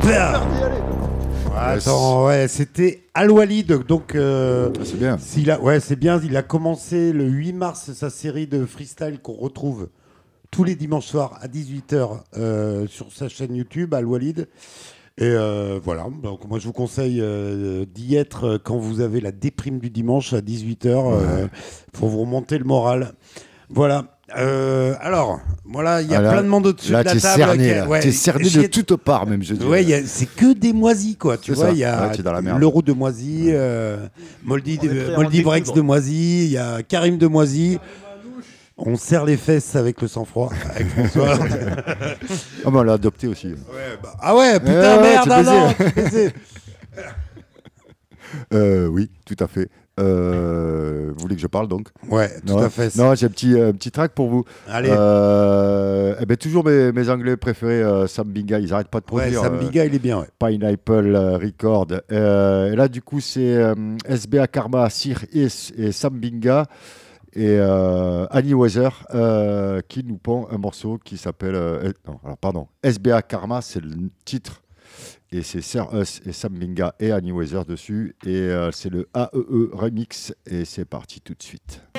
Attends, ouais, c'était Al-Walid, donc c'est bien. C'est bien. Il a commencé le 8 mars sa série de freestyle qu'on retrouve tous les dimanches soirs à 18h sur sa chaîne YouTube, Al-Walid. Et voilà, donc moi je vous conseille d'y être quand vous avez la déprime du dimanche à 18h pour vous remonter le moral. Voilà. Alors, voilà, il y a plein de monde au-dessus de la table. T'es cerné de toutes parts, même, je dirais. Ouais, c'est que des moisis, quoi. Tu vois, il y a l'Euro de Moisy, Moldiv-Rex de Moisy, il y a Karim de Moisy. On serre les fesses avec le sang-froid, avec François. Ah, bah, on l'a adopté aussi. Ah ouais, putain, merde, non. Oui, tout à fait. Vous voulez que je parle donc? Ouais, tout à fait. Non, j'ai un petit track pour vous. Allez. Toujours mes Anglais préférés, Sam Binga, ils n'arrêtent pas de produire. Ouais, Sam Binga, il est bien. Ouais. Pineapple Record. Et là, du coup, c'est SBA Karma, Sir Is et Sam Binga et Annie Weather qui nous pond un morceau qui s'appelle. SBA Karma, c'est le titre. Et c'est Sir Us et Sam Binga et Annie Weather dessus. Et c'est le AEE Remix. Et c'est parti tout de suite.